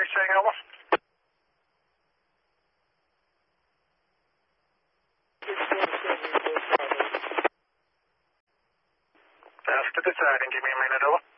saying, over? After deciding, give me a minute, over.